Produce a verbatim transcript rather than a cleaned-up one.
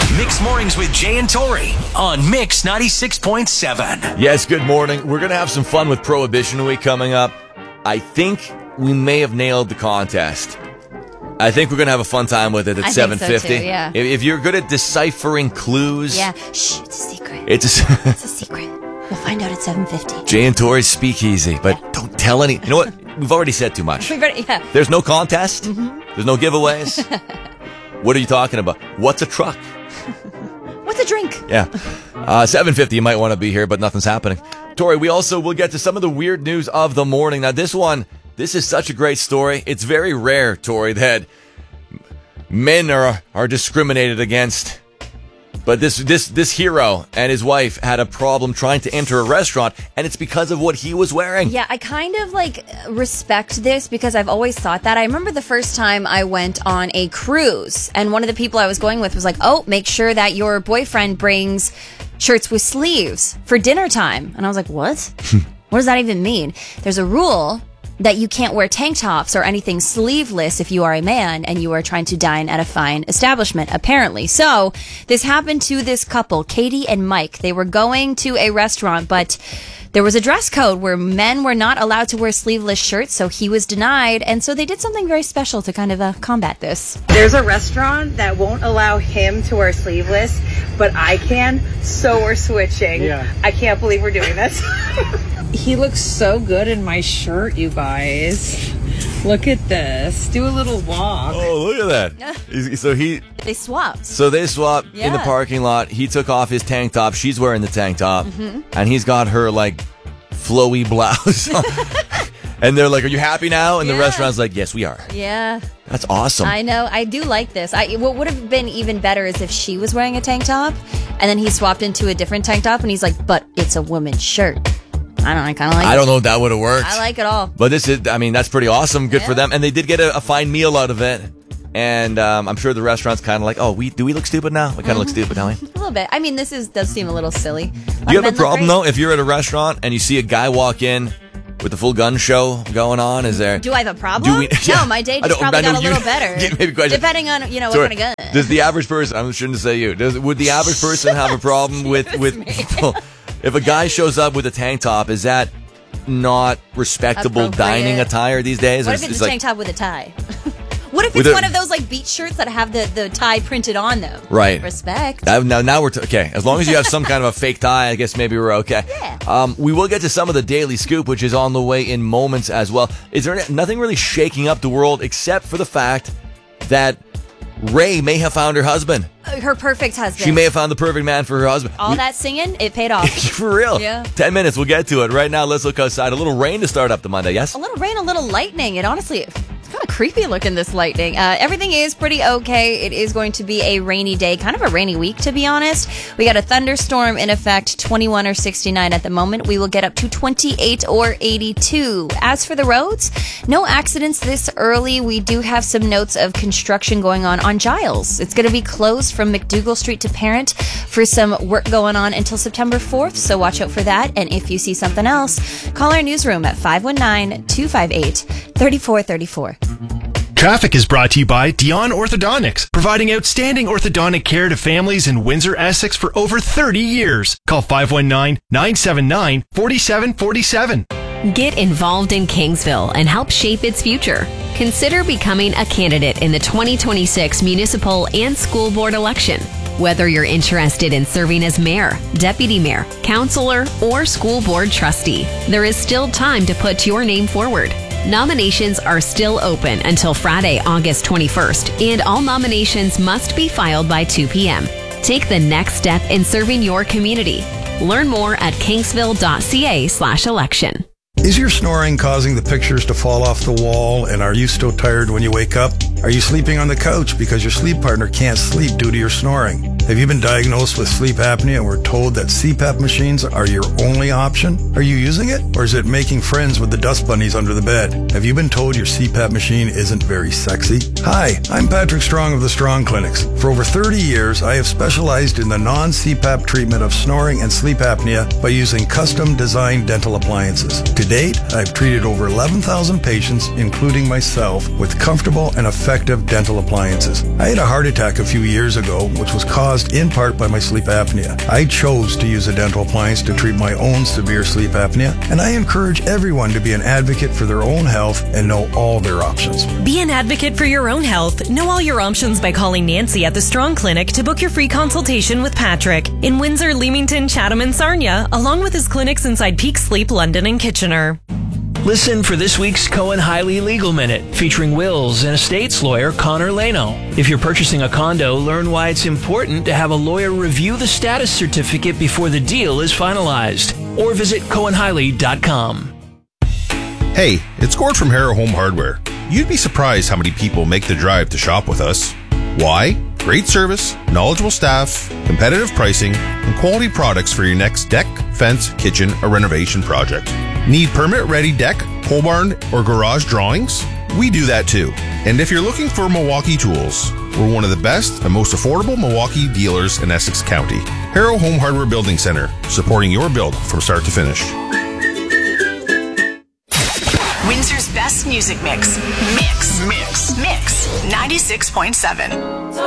Mix Mornings with Jay and Tori on Mix ninety-six point seven. Yes, good morning. We're going to have some fun with Prohibition Week coming up. I think we may have nailed the contest. I think we're going to have a fun time with it at I seven fifty. think so too, yeah. If, if you're good at deciphering clues. Yeah. Shh, it's a secret. It's a, It's a secret. We'll find out at seven fifty. Jay and Tori's speakeasy, but Yeah. don't tell any. You know what? We've already said too much. We've already, yeah. There's no contest. Mm-hmm. There's no giveaways. What are you talking about? What's a truck? What's a drink? Yeah. Uh, seven fifty, you might want to be here, but nothing's happening. Tori, we also will get to some of the weird news of the morning. Now, this one, this is such a great story. It's very rare, Tori, that men are are discriminated against. But this this this hero and his wife had a problem trying to enter a restaurant, and it's because of what he was wearing. Yeah, I kind of like respect this because I've always thought that. I remember the first time I went on a cruise, and one of the people I was going with was like, "Oh, make sure that your boyfriend brings shirts with sleeves for dinner time." And I was like, "What? What does that even mean?" There's a rule that you can't wear tank tops or anything sleeveless if you are a man and you are trying to dine at a fine establishment, apparently. So this happened to this couple, Katie and Mike. They were going to a restaurant, but there was a dress code where men were not allowed to wear sleeveless shirts, so he was denied. And so they did something very special to kind of uh, combat this. There's a restaurant that won't allow him to wear sleeveless, but I can, so we're switching. Yeah. I can't believe we're doing this. He looks so good in my shirt, you guys. Look at this. Do a little walk. Oh, look at that. He's- so he They swapped. so they swapped in the Yeah. parking lot. He took off his tank top. She's wearing the tank top. Mm-hmm. And he's got her like flowy blouse. And they're like, "Are you happy now?" And the Yeah. restaurant's like, "Yes, we are." Yeah, That's awesome. I know. I do like this. I, what would have been even better is if she was wearing a tank top and then he swapped into a different tank top and he's like, "But it's a woman's shirt." I don't know. I kind of like I it. don't know if that would have worked. I like it all. But this is, I mean, that's pretty awesome. Good for Yeah. them. And they did get a, a fine meal out of it. And um, I'm sure the restaurant's kind of like, oh, we do we look stupid now? We kind of look stupid, don't we? A little bit. I mean, this is does seem a little silly. Do you have a problem, though, if you're at a restaurant and you see a guy walk in with the full gun show going on? Is there... Do I have a problem? Do we- yeah. No, my day I just don't- probably I know got a you- little better. Yeah, maybe question. Depending on, you know, Sorry. what kind of gun. Does the average person, I shouldn't say you, does, would the average person have a problem with, with people... If a guy shows up with a tank top, is that not respectable Appropriate. dining attire these days? What Or if is- it's is a like- tank top with a tie? What if With it's a- one of those like beach shirts that have the, the tie printed on them? Right. Respect. Now, now, now we're t- okay. As long as you have some kind of a fake tie, I guess maybe we're okay. Yeah. Um, we will get to some of the Daily Scoop, which is on the way in moments as well. Is there nothing really shaking up the world except for the fact that Ray may have found her husband? Uh, Her perfect husband. She may have found the perfect man for her husband. All We- that singing, it paid off. For real. Yeah. Ten minutes. We'll get to it. Right now, let's look outside. A little rain to start up the Monday. Yes. A little rain, a little lightning. It honestly, it's kind of creepy looking, this lightning. Uh, everything is pretty okay. It is going to be a rainy day, kind of a rainy week, to be honest. We got a thunderstorm in effect, twenty-one or sixty-nine at the moment. We will get up to twenty-eight or eighty-two. As for the roads, no accidents this early. We do have some notes of construction going on on Giles. It's going to be closed from McDougall Street to Parent for some work going on until September fourth, so watch out for that. And if you see something else, call our newsroom at five one nine, two five eight, three four three four. Traffic is brought to you by Dion Orthodontics, providing outstanding orthodontic care to families in Windsor, Essex for over thirty years. Call five one nine, nine seven nine, four seven four seven. Get involved in Kingsville and help shape its future. Consider becoming a candidate in the twenty twenty-six municipal and school board election. Whether you're interested in serving as mayor, deputy mayor, councilor, or school board trustee, there is still time to put your name forward. Nominations are still open until Friday, August twenty-first, and all nominations must be filed by two p.m. Take the next step in serving your community. Learn more at kingsville.ca slash election. Is your snoring causing the pictures to fall off the wall, and are you still tired when you wake up? Are you sleeping on the couch because your sleep partner can't sleep due to your snoring? Have you been diagnosed with sleep apnea and were told that C PAP machines are your only option? Are you using it, or is it making friends with the dust bunnies under the bed? Have you been told your C PAP machine isn't very sexy? Hi, I'm Patrick Strong of the Strong Clinics. For over thirty years, I have specialized in the non-C PAP treatment of snoring and sleep apnea by using custom-designed dental appliances. To date, I've treated over eleven thousand patients, including myself, with comfortable and effective effective dental appliances. I had a heart attack a few years ago, which was caused in part by my sleep apnea. I chose to use a dental appliance to treat my own severe sleep apnea, and I encourage everyone to be an advocate for their own health and know all their options. Be an advocate for your own health. Know all your options by calling Nancy at the Strong Clinic to book your free consultation with Patrick in Windsor, Leamington, Chatham, and Sarnia, along with his clinics inside Peak Sleep, London, and Kitchener. Listen for this week's Cohen Hiley Legal Minute, featuring wills and estates lawyer Connor Leno. If you're purchasing a condo, learn why it's important to have a lawyer review the status certificate before the deal is finalized. Or visit cohen hiley dot com. Hey, it's Gord from Harrow Home Hardware. You'd be surprised how many people make the drive to shop with us. Why? Great service, knowledgeable staff, competitive pricing, and quality products for your next deck, fence, kitchen, or renovation project. Need permit-ready deck, pole barn, or garage drawings? We do that too. And if you're looking for Milwaukee tools, we're one of the best and most affordable Milwaukee dealers in Essex County. Harrow Home Hardware Building Center, supporting your build from start to finish. Windsor's best music mix. Mix. Mix. Mix. ninety-six point seven.